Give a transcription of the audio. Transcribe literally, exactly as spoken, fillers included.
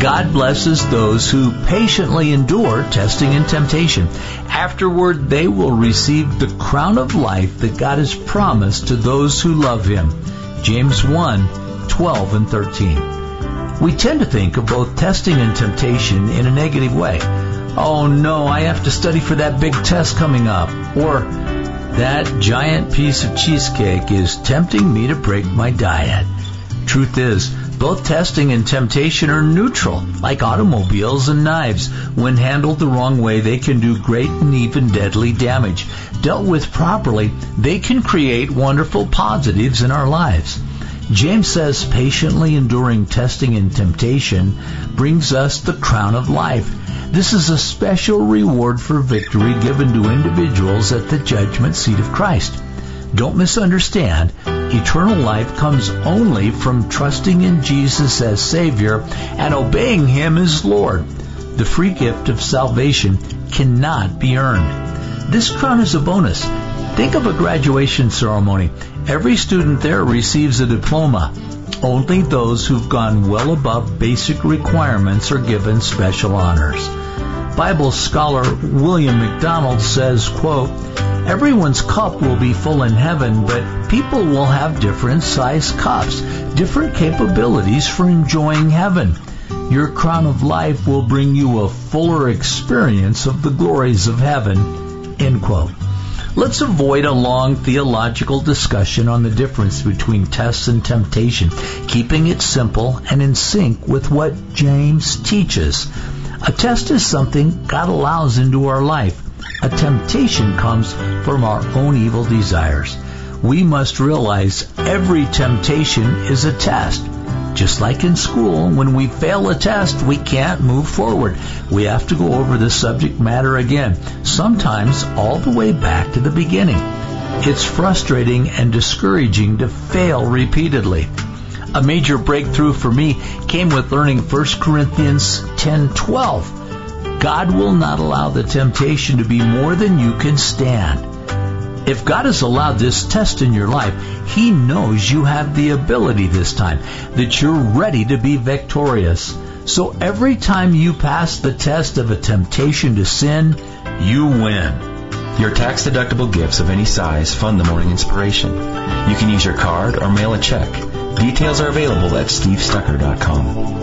God blesses those who patiently endure testing and temptation. Afterward, they will receive the crown of life that God has promised to those who love Him. James one, twelve and thirteen. We tend to think of both testing and temptation in a negative way. Oh no, I have to study for that big test coming up. Or, that giant piece of cheesecake is tempting me to break my diet. Truth is, both testing and temptation are neutral, like automobiles and knives. When handled the wrong way, they can do great and even deadly damage. Dealt with properly, they can create wonderful positives in our lives. James says patiently enduring testing and temptation brings us the crown of life. This is a special reward for victory given to individuals at the judgment seat of Christ. Don't misunderstand. Eternal life comes only from trusting in Jesus as Savior and obeying Him as Lord. The free gift of salvation cannot be earned. This crown is a bonus. Think of a graduation ceremony. Every student there receives a diploma. Only those who've gone well above basic requirements are given special honors. Bible scholar William MacDonald says, quote, "Everyone's cup will be full in heaven, but people will have different sized cups, different capabilities for enjoying heaven. Your crown of life will bring you a fuller experience of the glories of heaven." End quote. Let's avoid a long theological discussion on the difference between tests and temptation, keeping it simple and in sync with what James teaches. A test is something God allows into our life. A temptation comes from our own evil desires. We must realize every temptation is a test. Just like in school, when we fail a test, we can't move forward. We have to go over the subject matter again, sometimes all the way back to the beginning. It's frustrating and discouraging to fail repeatedly. A major breakthrough for me came with learning First Corinthians ten twelve. God will not allow the temptation to be more than you can stand. If God has allowed this test in your life, He knows you have the ability this time, that you're ready to be victorious. So every time you pass the test of a temptation to sin, you win. Your tax-deductible gifts of any size fund the Morning Inspiration. You can use your card or mail a check. Details are available at steve stucker dot com.